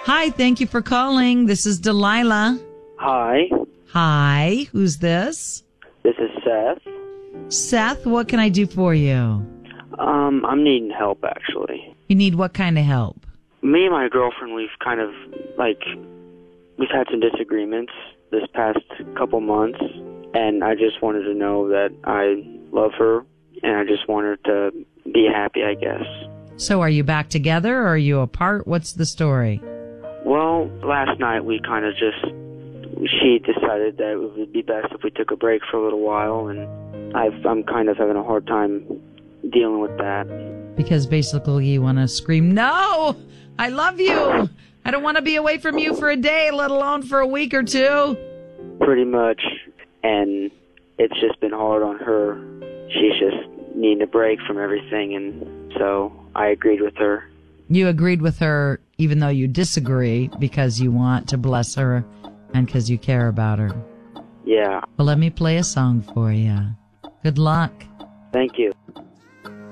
Hi, thank you for calling. This is Delilah. Hi, Hi, who's this? this is Seth. Seth, what can I do for you? I'm needing help, actually. You need what kind of help? Me and my girlfriend, we've had some disagreements this past couple months, and I just wanted to know that I love her, and I just want her to be happy, I guess. So are you back together or are you apart? What's the story? Well, last night she decided that it would be best if we took a break for a little while, and I'm kind of having a hard time dealing with that. Because basically you want to scream, no, I love you. I don't want to be away from you for a day, let alone for a week or two. Pretty much, and it's just been hard on her. She's just needing a break from everything, and so I agreed with her. You agreed with her even though you disagree because you want to bless her and because you care about her. Yeah. Well, let me play a song for you. Good luck. Thank you.